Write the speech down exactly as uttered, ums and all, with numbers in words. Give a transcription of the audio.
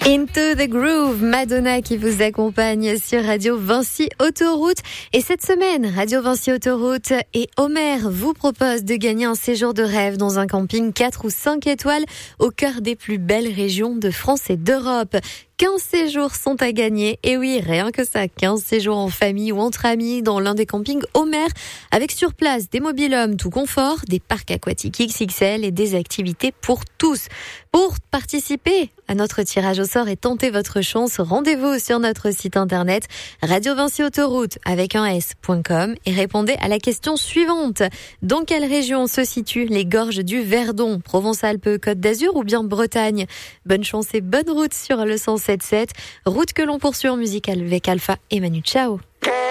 Into the Groove, Madonna qui vous accompagne sur Radio Vinci Autoroute. Et cette semaine, Radio Vinci Autoroute et Homer vous proposent de gagner un séjour de rêve dans un camping quatre ou cinq étoiles au cœur des plus belles régions de France et d'Europe. quinze séjours sont à gagner. Et oui, rien que ça, quinze séjours en famille ou entre amis dans l'un des campings Homer, avec sur place des mobil-homes tout confort, des parcs aquatiques X X L et des activités pour tous. Pour participer à notre tirage au sort et tenter votre chance, rendez-vous sur notre site internet radio vinci autoroute avec un s point com et répondez à la question suivante. Dans quelle région se situent les gorges du Verdon, Provence-Alpes-Côte d'Azur ou bien Bretagne? Bonne chance et bonne route sur le cent sept sept, route que l'on poursuit en musique avec Alpha et Manu Chao.